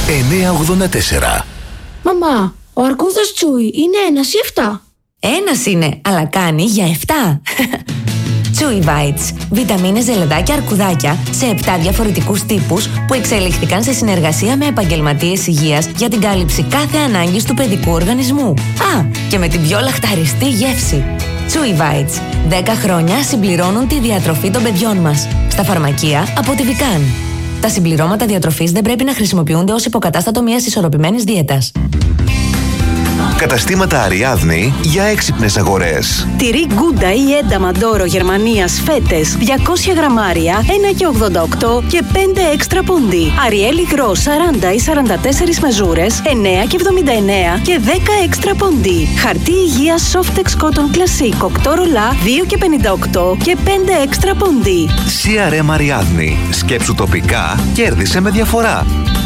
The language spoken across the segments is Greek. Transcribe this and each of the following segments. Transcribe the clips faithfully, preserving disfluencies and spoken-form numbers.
εννιακόσια ογδόντα τέσσερα. Μαμά, ο αρκούδας Τσούι είναι ένας ή εφτά? Ένας είναι, αλλά κάνει για εφτά. Chewy Bites. Βιταμίνες, ζελεδάκια, αρκουδάκια σε επτά διαφορετικούς τύπους που εξελιχθήκαν σε συνεργασία με επαγγελματίες υγείας για την κάλυψη κάθε ανάγκης του παιδικού οργανισμού. Α, και με την πιο λαχταριστή γεύση. Chewy Bites. δέκα χρόνια συμπληρώνουν τη διατροφή των παιδιών μας. Στα φαρμακεία από τη Vican. Τα συμπληρώματα διατροφής δεν πρέπει να χρησιμοποιούνται ως υποκατάστατο μιας ισορροπημένης δίαιτας. Καταστήματα Αριάδνη για έξυπνες αγορές. Τυρί Γκούντα ή Έντα Μαντόρο Γερμανίας φέτες διακόσια γραμμάρια, ένα και ογδόντα οκτώ και πέντε έξτρα πόντι. Αριέλ υγρό σαράντα ή σαράντα τέσσερα μεζούρες, εννέα και εβδομήντα εννέα και δέκα έξτρα πόντι. Χαρτί υγείας Softex Cotton Classic οκτώ ρολά, δύο και πενήντα οκτώ και πέντε έξτρα πόντι. σι αρ εμ Αριάδνη. Σκέψου τοπικά, κέρδισε με διαφορά.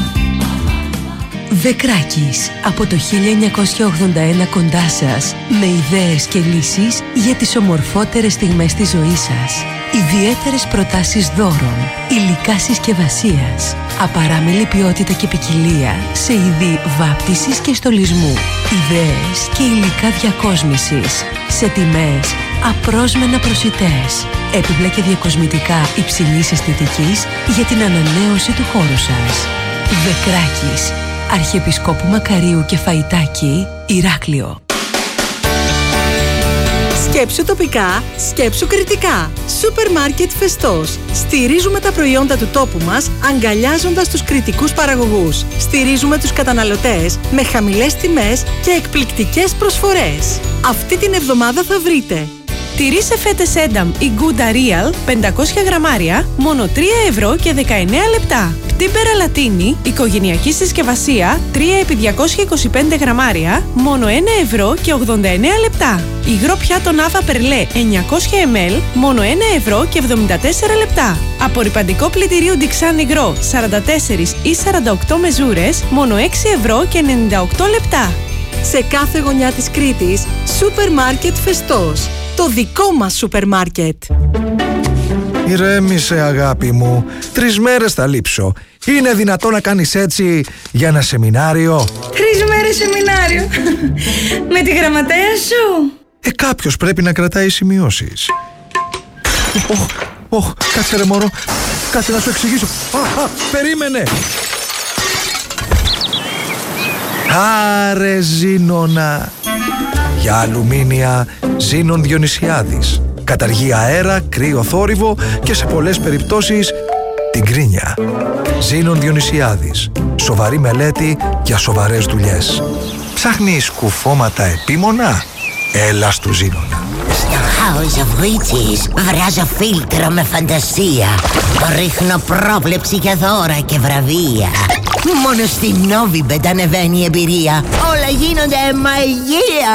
Δεκράκης, από το χίλια εννιακόσια ογδόντα ένα κοντά σας, με ιδέες και λύσεις για τις ομορφότερες στιγμές της ζωής σας. Ιδιαίτερες προτάσεις δώρων, υλικά συσκευασίας, απαράμιλη ποιότητα και ποικιλία σε είδη βάπτισης και στολισμού, ιδέες και υλικά διακόσμησης, σε τιμές απρόσμενα προσιτές, έπιπλα και διακοσμητικά υψηλής αισθητικής για την ανανέωση του χώρου σας. Δεκράκης, Αρχιεπισκόπου Μακαρίου και Φαϊτάκη, Ηράκλειο. Σκέψου τοπικά, σκέψου κριτικά. Σούπερ Μάρκετ Φεστός. Στηρίζουμε τα προϊόντα του τόπου μας, αγκαλιάζοντας τους κριτικούς παραγωγούς. Στηρίζουμε τους καταναλωτές με χαμηλές τιμές και εκπληκτικές προσφορές. Αυτή την εβδομάδα θα βρείτε τυρί σε φέτες Ένταμ ή Γκούντα Real πεντακόσια γραμμάρια, μόνο τρία ευρώ και δεκαεννέα λεπτά. Πτήμπερα Λατίνη, οικογενειακή συσκευασία τρία επί διακόσια είκοσι πέντε γραμμάρια, μόνο ένα ευρώ και ογδόντα εννέα λεπτά. Υγρό πιάτο Νάβα Περλέ εννιακόσια μιλιλίτρια, μόνο ένα ευρώ και εβδομήντα τέσσερα λεπτά. Απορριπαντικό πλυντηρίο Ντιξάν υγρό σαράντα τέσσερα ή σαράντα οκτώ μεζούρες, μόνο έξι ευρώ και ενενήντα οκτώ λεπτά. Σε κάθε γωνιά της Κρήτης, Σούπερ Μάρκετ Φεστός. Το δικό μας σούπερ μάρκετ. Ηρέμησε αγάπη μου, τρεις μέρες θα λείψω. Είναι δυνατό να κάνεις έτσι για ένα σεμινάριο? Τρεις μέρες σεμινάριο? Με τη γραμματέα σου? Ε, κάποιος πρέπει να κρατάει σημειώσεις. Ωχ, ωχ, κάτσε ρε μωρό, κάτσε να σου εξηγήσω. Α, α, περίμενε. Άρε Ζήνονα. Για αλουμίνια Ζήνων Διονυσιάδης. Καταργεί αέρα, κρύο θόρυβο και σε πολλές περιπτώσεις την κρίνια. Ζήνων Διονυσιάδης. Σοβαρή μελέτη για σοβαρές δουλειές. Ψάχνεις κουφώματα επίμονα? Έλα στου Ζήνονα. Στο House of Witches βράζω φίλτρο με φαντασία. Ρίχνω πρόβλεψη για δώρα και βραβεία. Μόνο στη Novibet ανεβαίνει η εμπειρία. Όλα γίνονται μαγεία.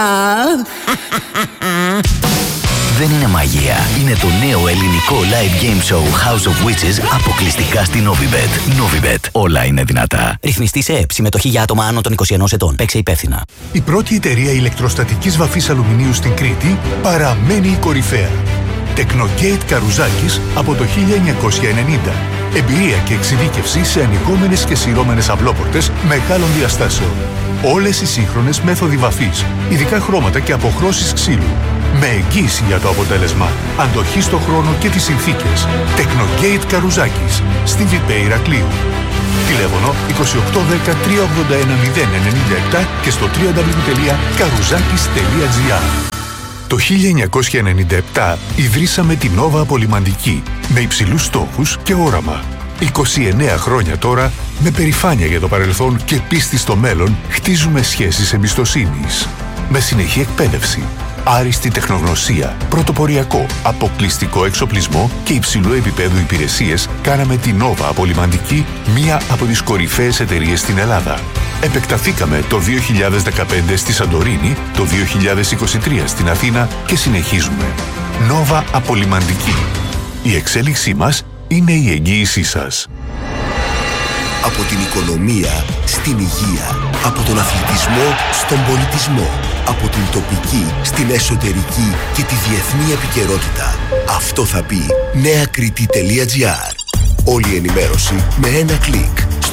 Δεν είναι μαγεία. Είναι το νέο ελληνικό live game show House of Witches αποκλειστικά στη Novibet. Novibet. Όλα είναι δυνατά. Ρυθμιστή σε ΕΠ. Συμμετοχή για άτομα άνω των είκοσι ενός ετών. Παίξε υπεύθυνα. Η πρώτη εταιρεία ηλεκτροστατικής βαφής αλουμινίου στην Κρήτη παραμένει η κορυφαία. Technogate Καρουζάκης από το χίλια εννιακόσια ενενήντα. Εμπειρία και εξειδίκευση σε ανοιγόμενες και σειρώμενες αυλόπορτες μεγάλων διαστάσεων. Όλες οι σύγχρονες μέθοδοι βαφής, ειδικά χρώματα και αποχρώσεις ξύλου. Με εγγύηση για το αποτέλεσμα, αντοχή στο χρόνο και τις συνθήκες. Technogate Καρουζάκης, στη Βιπέ Ηρακλείου. Τηλέφωνο είκοσι οκτώ δέκα τριακόσια ογδόντα ένα μηδέν ενενήντα επτά και στο double-u double-u double-u τελεία καρουζάκης τελεία τζι άρ. Το χίλια εννιακόσια ενενήντα επτά ιδρύσαμε την Nova Απολυμαντική με υψηλούς στόχους και όραμα. είκοσι εννέα χρόνια τώρα, με περηφάνεια για το παρελθόν και πίστη στο μέλλον, χτίζουμε σχέσεις εμπιστοσύνης. Με συνεχή εκπαίδευση, άριστη τεχνογνωσία, πρωτοποριακό, αποκλειστικό εξοπλισμό και υψηλού επίπεδου υπηρεσίες, κάναμε την Nova Απολυμαντική μία από τις κορυφαίες εταιρείες στην Ελλάδα. Επεκταθήκαμε το δύο χιλιάδες δεκαπέντε στη Σαντορίνη, το δύο χιλιάδες είκοσι τρία στην Αθήνα και συνεχίζουμε. Nova Απολυμαντική. Η εξέλιξή μας είναι η εγγύησή σας. Από την οικονομία στην υγεία, από τον αθλητισμό στον πολιτισμό, από την τοπική στην εσωτερική και τη διεθνή επικαιρότητα. Αυτό θα πει νέα κρήτη τελεία τζι άρ. Όλη η ενημέρωση με ένα κλικ στο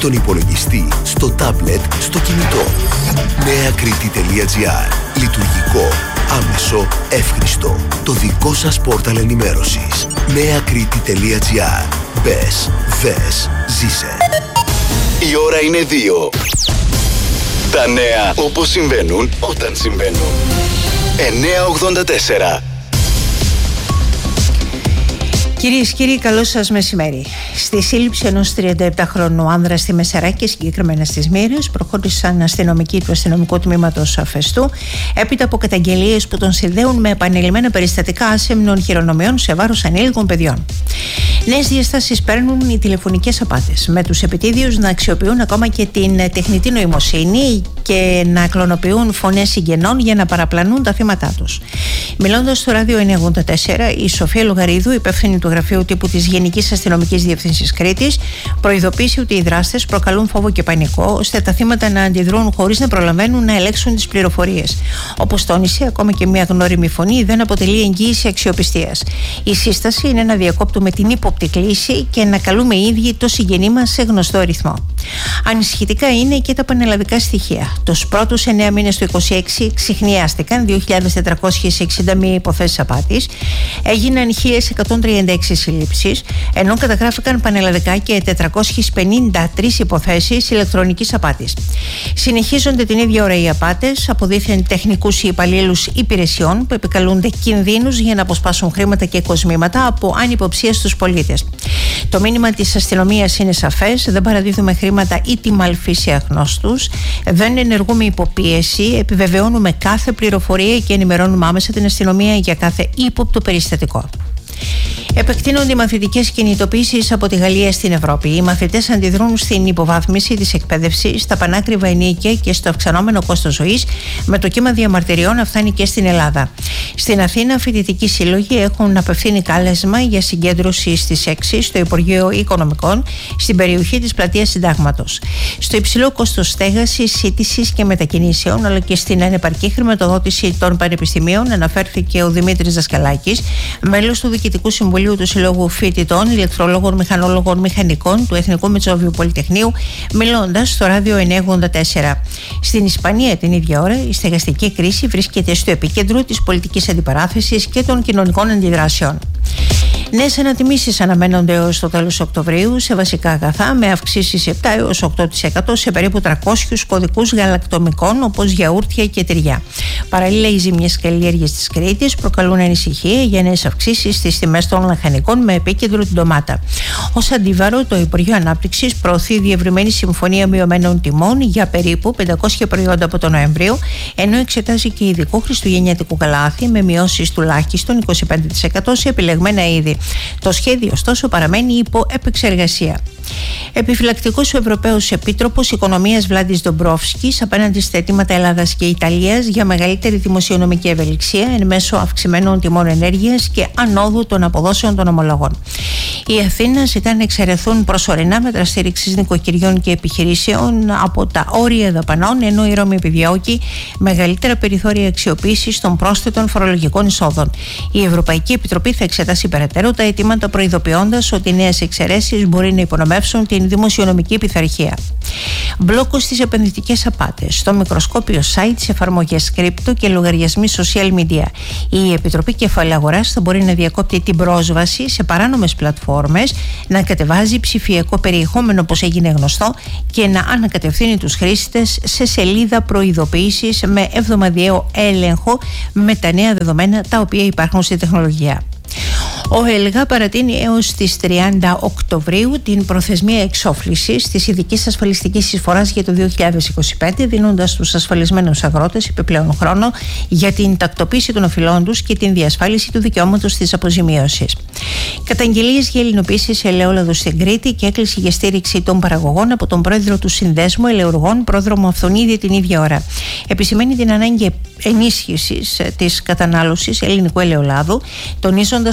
στον υπολογιστή, στο τάμπλετ, στο κινητό. νεακρήτη.gr. Λειτουργικό, άμεσο, εύχριστο. Το δικό σας πόρταλ ενημέρωσης. νεακρήτη.gr. Μπες, δες, ζήσε. Η ώρα είναι δύο. Τα νέα όπως συμβαίνουν όταν συμβαίνουν. εννιακόσια ογδόντα τέσσερα. Κυρίες και κύριοι, καλό σας μεσημέρι. Στη σύλληψη ενός τριανταεπτάχρονου άνδρα στη Μεσσεράκη, συγκεκριμένα στις Μοίρες, προχώρησαν αστυνομικοί του αστυνομικού τμήματος Αφεστού, έπειτα από καταγγελίες που τον συνδέουν με επανειλημμένα περιστατικά άσεμνων χειρονομιών σε βάρος ανήλικων παιδιών. Νέες διαστάσεις παίρνουν οι τηλεφωνικές απάτες, με τους επιτίδιους να αξιοποιούν ακόμα και την τεχνητή νοημοσύνη και να κλωνοποιούν φωνές συγγενών για να παραπλανούν τα θύματά τους. Μιλώντας στο ράδιο εννιακόσια ογδόντα τέσσερα, η Σοφία Λογαρίδου, υπεύθυνη του Γραφείου Τύπου της Γενικής Αστυνομικής Διεύθυνσης Κρήτης, προειδοποίησε ότι οι δράστες προκαλούν φόβο και πανικό, ώστε τα θύματα να αντιδρούν χωρίς να προλαβαίνουν να ελέγξουν τις πληροφορίες. Όπως τόνισε, ακόμα και μια γνώριμη φωνή δεν αποτελεί εγγύηση αξιοπιστίας. Η σύσταση είναι να διακόπτουμε την ύποπτη κλίση και να καλούμε οι ίδιοι το συγγενή μας σε γνωστό ρυθμό. Ανησυχητικά είναι και τα πανελλαδικά στοιχεία. Τους πρώτους εννέα μήνες του είκοσι έξι ξιχνιάστηκαν δύο χιλιάδες τετρακόσιες εξήντα μία υποθέσεις απάτης, έγιναν χίλιες εκατόν τριάντα έξι συλλήψεις, ενώ καταγράφηκαν πανελλαδικά και τετρακόσιες πενήντα τρεις υποθέσεις ηλεκτρονικής απάτης. Συνεχίζονται την ίδια ώρα οι απάτες από δίθεν τεχνικούς ή υπαλλήλους υπηρεσιών που επικαλούνται κινδύνους για να αποσπάσουν χρήματα και κοσμήματα από ανυποψία στους πολίτες. Το μήνυμα της αστυνομίας είναι σαφές: δεν παραδίδουμε χρήματα ή τη μαλφή σε αγνώστους, δεν ενεργούμε υποπίεση, επιβεβαιώνουμε κάθε πληροφορία και ενημερώνουμε άμεσα την αστυνομία για κάθε ύποπτο περιστατικό. Επεκτείνονται οι μαθητικές κινητοποιήσεις από τη Γαλλία στην Ευρώπη. Οι μαθητές αντιδρούν στην υποβάθμιση της εκπαίδευσης, στα πανάκριβα ενίκια και στο αυξανόμενο κόστος ζωής, με το κύμα διαμαρτυριών να φτάνει και στην Ελλάδα. Στην Αθήνα, φοιτητικοί σύλλογοι έχουν απευθύνει κάλεσμα για συγκέντρωση στις έξι στο Υπουργείο Οικονομικών, στην περιοχή της Πλατείας Συντάγματος. Στο υψηλό κόστος στέγασης, σύντησης και μετακινήσεων, αλλά και στην ανεπαρκή χρηματοδότηση των πανεπιστημίων, αναφέρθηκε ο Δημήτρης Δασκαλάκης, μέλος του Διοικητικού Συμβουλίου του Συλλόγου Φοιτητών, Ηλεκτρολόγων, Μηχανολόγων, Μηχανικών του Εθνικού Μετσόβιου Πολυτεχνείου, μιλώντας στο ράδιο εννιακόσια ογδόντα τέσσερα. Στην Ισπανία την ίδια ώρα, η στεγαστική κρίση βρίσκεται στο επίκεντρο της πολιτικής αντιπαράθεσης και των κοινωνικών αντιδράσεων. Νέες ανατιμήσεις αναμένονται έως το τέλος Οκτωβρίου σε βασικά αγαθά, με αυξήσεις επτά έως οκτώ τοις εκατό σε περίπου τριακόσιους κωδικούς γαλακτομικών, όπως γιαούρτια και τυριά. Παραλλήλα, οι ζημιές καλλιέργειες της Κρήτης προκαλούν ανησυχία για νέες αυξήσεις στις τιμές των λαχανικών, με επίκεντρο την ντομάτα. Ως αντίβαρο, το Υπουργείο Ανάπτυξης προωθεί διευρυμένη συμφωνία μειωμένων τιμών για περίπου πεντακόσια προϊόντα από τον Νοέμβριο, ενώ εξετάζει και ειδικό χριστουγεννιάτικο καλάθι με μειώσεις τουλάχιστον είκοσι πέντε τοις εκατό σε επιλεγμένα είδη. Το σχέδιο, ωστόσο, παραμένει υπό επεξεργασία. Επιφυλακτικός ο Ευρωπαίος Επίτροπος Οικονομίας Βλάντις Ντομπρόφσκης απέναντι στα αιτήματα Ελλάδας και Ιταλίας για μεγαλύτερη δημοσιονομική ευελιξία εν μέσω αυξημένων τιμών ενέργειας και ανόδου των αποδόσεων των ομολόγων. Η Αθήνα ζητά να εξαιρεθούν προσωρινά μέτρα στήριξης νοικοκυριών και επιχειρήσεων από τα όρια δαπανών, ενώ η Ρώμη επιδιώκει μεγαλύτερα περιθώρια αξιοποίησης των πρόσθετων φορολογικών εισόδων. Η Ευρωπαϊκή Επιτροπή θα εξετάσει περαιτέρω τα αιτήματα, προειδοποιώντας ότι οι νέες εξαιρέσεις μπορεί να υπονομεύσουν την δημοσιονομική πειθαρχία. Μπλόκο στις επενδυτικές απάτες, στο μικροσκόπιο sites, εφαρμογές κρύπτο και λογαριασμοί social media. Η Επιτροπή Κεφαλαίου Αγοράς θα μπορεί να διακόπτει την πρόσβαση σε παράνομες πλατφόρμες, να κατεβάζει ψηφιακό περιεχόμενο όπως έγινε γνωστό και να ανακατευθύνει τους χρήστες σε σελίδα προειδοποίησης με εβδομαδιαίο έλεγχο με τα νέα δεδομένα τα οποία υπάρχουν στη τεχνολογία. Ο ΕΛΓΑ παρατείνει έως τις τριάντα Οκτωβρίου την προθεσμία εξόφλησης της ειδικής ασφαλιστικής εισφοράς για το δύο χιλιάδες είκοσι πέντε, δίνοντας στους ασφαλισμένους αγρότες επιπλέον χρόνο για την τακτοποίηση των οφειλών τους και την διασφάλιση του δικαιώματος της αποζημίωσης. Καταγγελίες για ελληνοποίηση σε ελαιόλαδο στην Κρήτη και έκκληση για στήριξη των παραγωγών από τον πρόεδρο του Συνδέσμου Ελαιουργών, πρόδρομο Αυθονίδη, την ίδια ώρα. Επισημαίνει την ανάγκη ενίσχυσης της κατανάλωσης ελληνικού ελαιολάδου, τονίζοντας ότι απαιτείται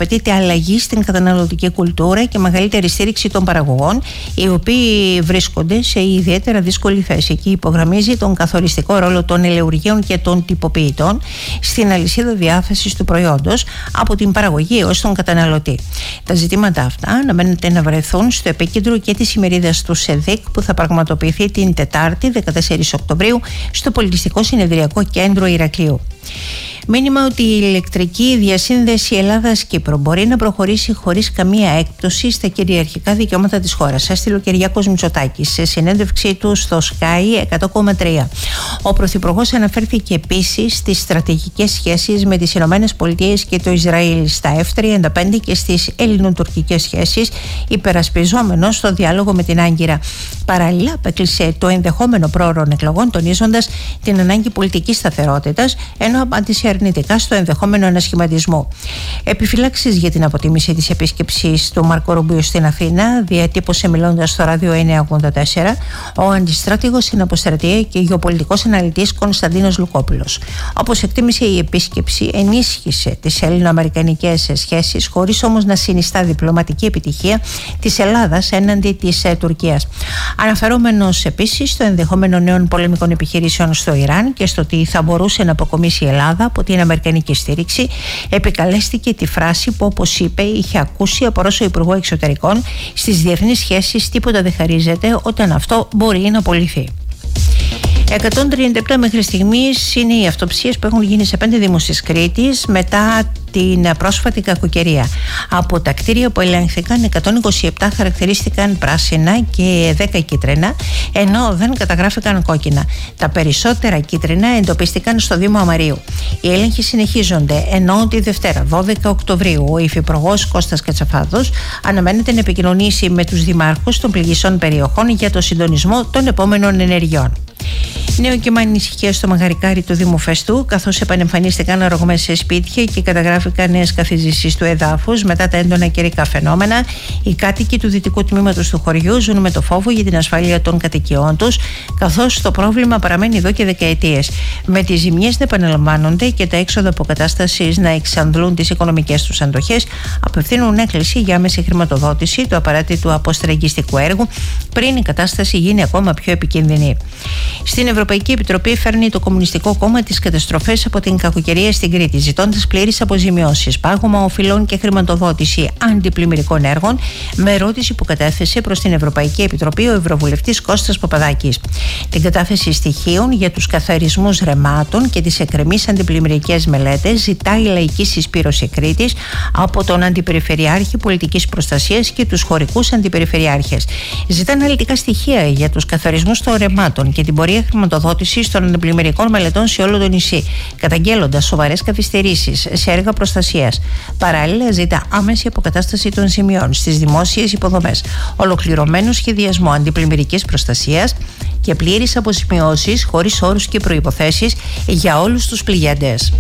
απαιτείται αλλαγή στην καταναλωτική κουλτούρα και μεγαλύτερη στήριξη των παραγωγών, οι οποίοι βρίσκονται σε ιδιαίτερα δύσκολη θέση. Και υπογραμμίζει τον καθοριστικό ρόλο των ελαιουργείων και των τυποποιητών στην αλυσίδα διάθεσης του προϊόντος από την παραγωγή έως τον καταναλωτή. Τα ζητήματα αυτά αναμένεται να βρεθούν στο επίκεντρο και της ημερίδας του ΣΕΔΙΚ που θα πραγματοποιηθεί την Τετάρτη δεκατέσσερις Οκτωβρίου στο Πολιτιστικό Συνεδριακό Κέντρο Ηρακλείου. Μήνυμα ότι η ηλεκτρική διασύνδεση Ελλάδας-Κύπρου μπορεί να προχωρήσει χωρίς καμία έκπτωση στα κυριαρχικά δικαιώματα της χώρας, έστειλε ο Κυριάκος Μητσοτάκης σε συνέντευξή του στο Sky εκατό κόμμα τρία. Ο Πρωθυπουργός αναφέρθηκε επίσης στις στρατηγικές σχέσεις με τις Ηνωμένες Πολιτείες και το Ισραήλ, στα εφ τριάντα πέντε και στις ελληνοτουρκικές σχέσεις, υπερασπιζόμενος το διάλογο με την Άγκυρα. Παράλληλα, απέκλεισε το ενδεχόμενο πρόωρων εκλογών, τονίζοντας την ανάγκη πολιτικής σταθερότητας, ενώ απάντησε αρνητικά στο ενδεχόμενο ανασχηματισμό. Επιφυλάξεις για την αποτίμηση της επίσκεψης του Μάρκο Ρουμπίου στην Αθήνα διατύπωσε μιλώντας στο ράδιο εννιακόσια ογδόντα τέσσερα ο αντιστράτηγος στην αποστρατεία και γεωπολιτικός αναλυτής Κωνσταντίνος Λουκόπουλος. Όπως εκτίμησε, η επίσκεψη ενίσχυσε τις ελληνοαμερικανικές σχέσεις, χωρίς όμως να συνιστά διπλωματική επιτυχία της Ελλάδας έναντι της ε, Τουρκίας. Αναφερόμενος επίσης στο ενδεχόμενο νέων πολεμικών επιχειρήσεων στο Ιράν και στο ότι θα μπορούσε να αποκομίσει η Ελλάδα από την αμερικανική στήριξη, επικαλέστηκε τη φράση που, όπως είπε, είχε ακούσει από Ρώσο Υπουργό Εξωτερικών: στις διεθνείς σχέσεις τίποτα δεν χαρίζεται όταν αυτό μπορεί να απολυθεί. εκατόν τριάντα επτά μέχρι στιγμής είναι οι αυτοψίες που έχουν γίνει σε πέντε δήμους της Κρήτης μετά την πρόσφατη κακοκαιρία. Από τα κτίρια που ελέγχθηκαν, εκατόν είκοσι επτά χαρακτηρίστηκαν πράσινα και δέκα κίτρινα, ενώ δεν καταγράφηκαν κόκκινα. Τα περισσότερα κίτρινα εντοπίστηκαν στο Δήμο Αμαρίου. Οι έλεγχοι συνεχίζονται, ενώ τη Δευτέρα, δώδεκα Οκτωβρίου, ο υφυπουργός Κώστας Κατσαφάδος αναμένεται να επικοινωνήσει με τους δημάρχους των πληγισών περιοχών για το συντονισμό των επόμενων ενεργειών. Νέο κύμα ανησυχία στο Μαγαρικάρι του Δήμου Φεστού, καθώς επανεμφανίστηκαν αρρωγμές σε σπίτια και καταγράφηκαν νέες καθιζήσεις του εδάφους μετά τα έντονα καιρικά φαινόμενα. Οι κάτοικοι του δυτικού τμήματος του χωριού ζουν με το φόβο για την ασφάλεια των κατοικιών τους, καθώς το πρόβλημα παραμένει εδώ και δεκαετίες. Με τις ζημιές να επαναλαμβάνονται και τα έξοδα αποκατάστασης να εξαντλούν τις οικονομικές τους αντοχές, απευθύνουν έκκληση για άμεση χρηματοδότηση του απαραίτητου αποστραγγιστικού έργου πριν η κατάσταση γίνει ακόμα πιο επικίνδυνη. Στην Ευρωπαϊκή Επιτροπή φέρνει το Κομμουνιστικό Κόμμα τις καταστροφές από την κακοκαιρία στην Κρήτη, ζητώντας πλήρεις αποζημιώσεις, πάγωμα οφειλών και χρηματοδότηση αντιπλημμυρικών έργων, με ερώτηση που κατέθεσε προς την Ευρωπαϊκή Επιτροπή ο Ευρωβουλευτής Κώστας Παπαδάκης. Την κατάθεση στοιχείων για τους καθαρισμούς ρεμάτων και τις εκκρεμείς αντιπλημμυρικές μελέτες ζητάει η Λαϊκή Συσπήρωση Κρήτης από τον Αντιπεριφερειάρχη Πολιτικής Προστασίας και τους χωρικούς αντιπεριφερειάρχες. Ζητά αναλυτικά στοιχεία για τους καθαρισμούς των ρεμάτων και την πορεία χρηματοδότηση των αντιπλημμυρικών μελετών σε όλο το νησί, καταγγέλλοντας σοβαρές καθυστερήσεις σε έργα προστασίας. Παράλληλα, ζητά άμεση αποκατάσταση των ζημιών στις δημόσιες υποδομές, ολοκληρωμένο σχεδιασμό αντιπλημμυρικής προστασίας και πλήρης αποζημιώσεις χωρίς όρους και προϋποθέσεις για όλους τους πληγέντες.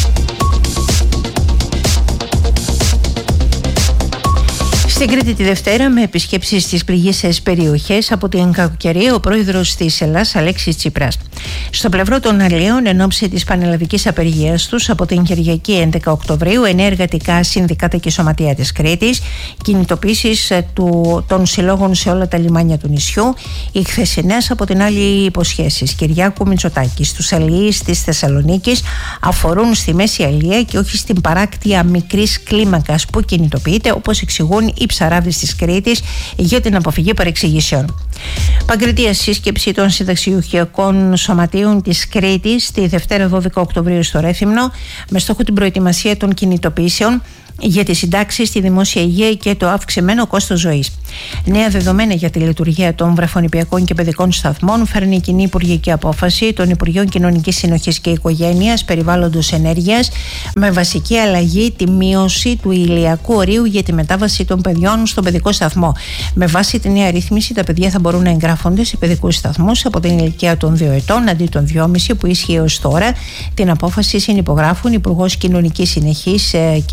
Στην Κρήτη τη Δευτέρα, με επισκέψεις στις πληγείσες περιοχές από την κακοκαιρία, ο πρόεδρος της Ελλάς, Αλέξης Τσίπρας. Στο πλευρό των αλλιέων, εν ώψη της πανελλαδικής απεργίας τους από την Κυριακή έντεκα Οκτωβρίου, εννέα εργατικά συνδικάτα και σωματεία της Κρήτης, κινητοποίησεις του, των συλλόγων σε όλα τα λιμάνια του νησιού, οι χθεσινές από την άλλη υποσχέσεις Κυριάκου Μητσοτάκη στους αλλιείς της Θεσσαλονίκης αφορούν στη μέση αλία και όχι στην παράκτεια μικρής κλίμακας που κινητοποιείται, όπως εξηγούν οι ψαράδες της Κρήτης για την αποφυγή παρεξηγήσεων. Παγκριτία σύσκεψη των συνταξιούχων σωματείων της Κρήτης τη Δευτέρα δώδεκα Οκτωβρίου στο Ρέθυμνο, με στόχο την προετοιμασία των κινητοποιήσεων για τις συντάξεις στη δημόσια υγεία και το αυξημένο κόστος ζωής. Νέα δεδομένα για τη λειτουργία των βρεφονηπιακών και παιδικών σταθμών φέρνει η κοινή υπουργική απόφαση των Υπουργείων Κοινωνικής Συνοχής και Οικογένειας, Περιβάλλοντος, Ενέργειας, με βασική αλλαγή τη μείωση του ηλιακού ορίου για τη μετάβαση των παιδιών στον παιδικό σταθμό. Με βάση τη νέα ρύθμιση, τα παιδιά θα μπορούν να εγγράφονται σε παιδικούς σταθμούς από την ηλικία των δύο ετών αντί των δυόμισι που ίσχυε έως τώρα. Την απόφαση συνυπογράφουν Υπουργός Κοινωνικής Συνοχής και Οικογένειας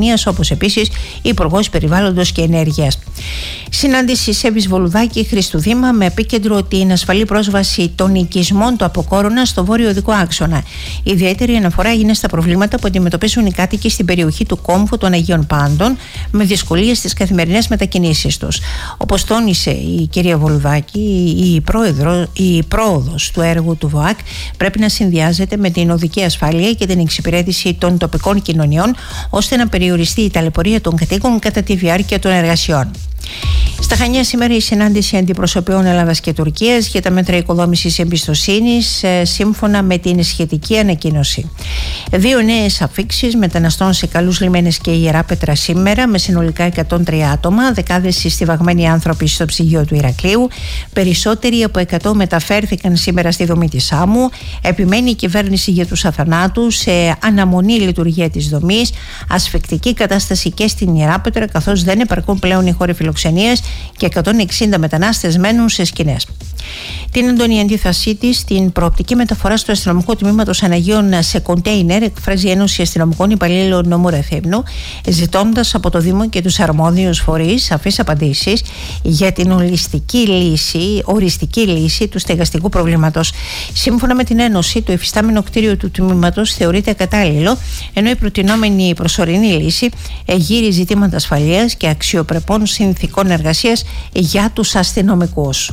Πολωνίας, όπως επίσης Υπουργός Περιβάλλοντος και Ενέργειας. Συνάντηση Σέβης Βολουδάκη Χρήστου Δήμα με επίκεντρο την ασφαλή πρόσβαση των οικισμών του Αποκόρονα στο βόρειο οδικό άξονα. Ιδιαίτερη αναφορά έγινε στα προβλήματα που αντιμετωπίζουν οι κάτοικοι στην περιοχή του κόμβου των Αγίων Πάντων με δυσκολίες στις καθημερινές μετακινήσεις τους. Όπως τόνισε η κυρία Βολουδάκη, η, πρόεδρο, η πρόοδος του έργου του ΒΟΑΚ πρέπει να συνδυάζεται με την οδική ασφάλεια και την εξυπηρέτηση των τοπικών κοινωνιών, ώστε να περιοριστεί η ταλαιπωρία των κατοίκων κατά τη διάρκεια των εργασιών. Στα Χανιά σήμερα η συνάντηση αντιπροσωπείων Ελλάδας και Τουρκίας για τα μέτρα οικοδόμησης εμπιστοσύνης, σύμφωνα με την σχετική ανακοίνωση. Δύο νέες αφίξεις μεταναστών σε καλούς λιμένες και Ιεράπετρα σήμερα, με συνολικά εκατόν τρία άτομα, δεκάδες συστιβαγμένοι άνθρωποι στο ψυγείο του Ηρακλείου. Περισσότεροι από εκατό μεταφέρθηκαν σήμερα στη δομή της Σάμου. Επιμένει η κυβέρνηση για τους αθανάτους σε αναμονή λειτουργία της δομής, ασφυκτική κατάσταση και στην Ιεράπετρα, καθώς δεν επαρκούν πλέον οι χώροι φιλοξενίας και εκατόν εξήντα μετανάστες μένουν σε σκηνές. Την έντονη αντίθεσή της στην προοπτική μεταφορά του αστυνομικού τμήματος Αναγίων σε κοντέινερ εκφράζει η Ένωση Αστυνομικών Υπαλλήλων Νομού Ρεθύμνου, ζητώντας από το Δήμο και τους αρμόδιους φορείς σαφείς απαντήσεις για την ολιστική λύση, οριστική λύση του στεγαστικού προβλήματος. Σύμφωνα με την Ένωση, το υφιστάμενο κτίριο του τμήματος θεωρείται ακατάλληλο, ενώ η προτινόμενη προσωρινή λύση εγείρει ζητήματα ασφαλείας και αξιοπρεπών συνθηκών εργασίας για τους αστυνομικούς.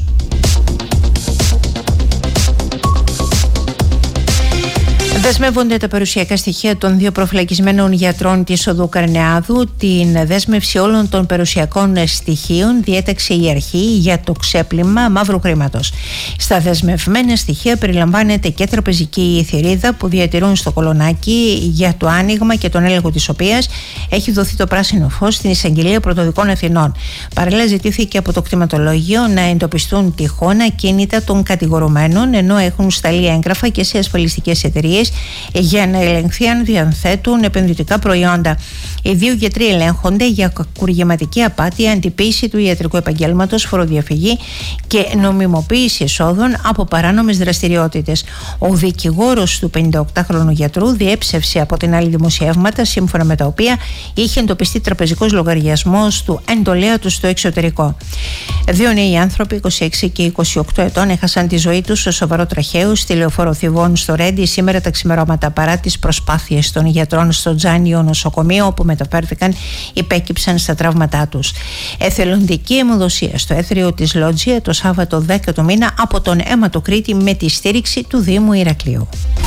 Δεσμεύονται τα περιουσιακά στοιχεία των δύο προφυλακισμένων γιατρών της οδού Καρνεάδου. Την δέσμευση όλων των περιουσιακών στοιχείων διέταξε η αρχή για το ξέπλυμα μαύρου χρήματος. Στα δεσμευμένα στοιχεία περιλαμβάνεται και τραπεζική θηρίδα που διατηρούν στο Κολονάκι, για το άνοιγμα και τον έλεγχο της οποίας έχει δοθεί το πράσινο φως στην Εισαγγελία Πρωτοδικών Αθηνών. Παράλληλα, ζητήθηκε από το κτηματολόγιο να εντοπιστούν τυχόν ακίνητα των κατηγορουμένων, ενώ έχουν σταλεί έγγραφα και σε ασφαλιστικές εταιρείες για να ελεγχθεί αν διαθέτουν επενδυτικά προϊόντα. Οι δύο γιατροί ελέγχονται για κακουργηματική απάτη, αντιποίηση του ιατρικού επαγγέλματος, φοροδιαφυγή και νομιμοποίηση εσόδων από παράνομες δραστηριότητες. Ο δικηγόρος του πενηνταοκτάχρονου γιατρού διέψευσε από την άλλη δημοσιεύματα, σύμφωνα με τα οποία είχε εντοπιστεί τραπεζικός λογαριασμός του εντολέα του στο εξωτερικό. Δύο νέοι άνθρωποι, είκοσι έξι και είκοσι οκτώ ετών, έχασαν τη ζωή τους σε σοβαρό τραχαίο στη λεωφόρο Θηβών στο Ρέντι σήμερα τα ξημερώματα, παρά τις προσπάθειες των γιατρών στο Τζάνιο νοσοκομείο, όπου μεταφέρθηκαν, υπέκυψαν στα τραύματά τους. Εθελοντική αιμοδοσία στο έθριο της Λότζια το Σάββατο δέκα του μήνα από τον Αίματο Κρήτη με τη στήριξη του Δήμου Ηρακλείου.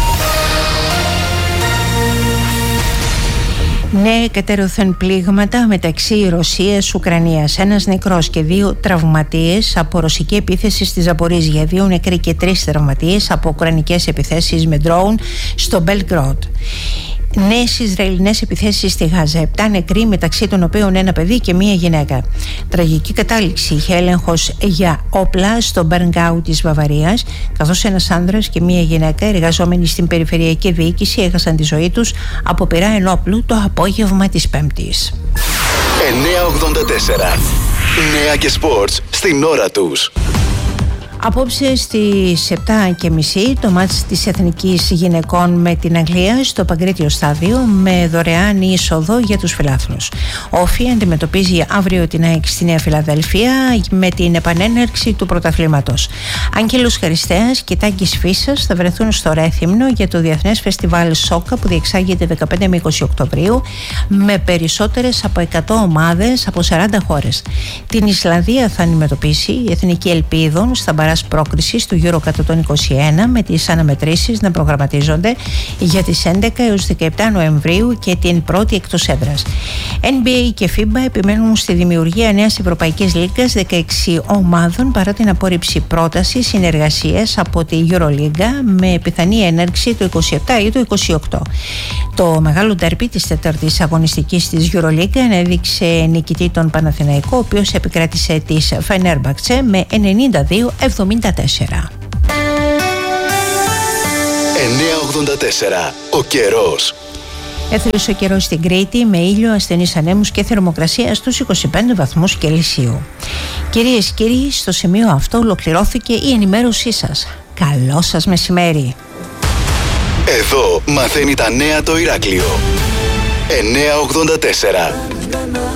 Νέα κατέρωθεν πλήγματα μεταξύ Ρωσίας-Ουκρανίας. Ένας νεκρός και δύο τραυματίες από ρωσική επίθεση στη Ζαπορίζια. Δύο νεκροί και τρεις τραυματίες από ουκρανικές επιθέσεις με ντρόουν στο Μπελγκρόντ. Νέες Ισραηλινές επιθέσεις στη Γάζα. Επτά νεκροί, μεταξύ των οποίων ένα παιδί και μία γυναίκα. Τραγική κατάληξη είχε έλεγχος για όπλα στο Μπερνγκάου της Βαβαρίας, καθώς ένας άνδρας και μία γυναίκα εργαζόμενοι στην περιφερειακή διοίκηση έχασαν τη ζωή τους από πυρά ενόπλου το απόγευμα της Πέμπτης. εννιακόσια ογδόντα τέσσερα. Νέα και σπορτς στην ώρα τους. Απόψε στις επτά και μισή το μάτς της Εθνικής Γυναικών με την Αγγλία στο Παγκρίτιο Στάδιο με δωρεάν είσοδο για τους φιλάθλους. Όφη αντιμετωπίζει αύριο την ΑΕΚ στη Νέα Φιλαδέλφια με την επανέναρξη του πρωταθλήματος. Άγγελος Χαριστέας και Τάκης Φίσας θα βρεθούν στο Ρέθυμνο για το Διεθνές Φεστιβάλ Σόκα που διεξάγεται δεκαπέντε με είκοσι Οκτωβρίου με περισσότερες από εκατό ομάδες από σαράντα χώρες. Την Ισλανδία θα αντιμετωπίσει η Εθνική Ελπίδων στα μπαράζ πρόκρισης του Euro εκατόν είκοσι ένα, με τις αναμετρήσεις να προγραμματίζονται για τις έντεκα έως δεκαεπτά Νοεμβρίου και την πρώτη εκτός έδρας. Εν μπι έι και φίμπα επιμένουν στη δημιουργία νέας Ευρωπαϊκής Λίγκας δεκαέξι ομάδων παρά την απόρριψη πρότασης συνεργασίας από τη EuroLiga με πιθανή έναρξη το είκοσι επτά ή το είκοσι οκτώ. Το μεγάλο ντέρμπι της τέταρτης αγωνιστικής της EuroLiga έδειξε νικητή τον Παναθηναϊκό, ο οποίος επικράτησε της Φενέρμπαχτσε με ενενήντα δύο εβδομήντα τέσσερα. εννιακόσια ογδόντα τέσσερα. Ο καιρός. Έθριος ο καιρός στην Κρήτη με ήλιο, ασθενείς ανέμους και θερμοκρασία στους είκοσι πέντε βαθμούς Κελσίου. Κυρίες και κύριοι, στο σημείο αυτό ολοκληρώθηκε η ενημέρωσή σας. Καλό σας μεσημέρι. Εδώ μαθαίνει τα νέα το Ηράκλειο. εννιακόσια ογδόντα τέσσερα.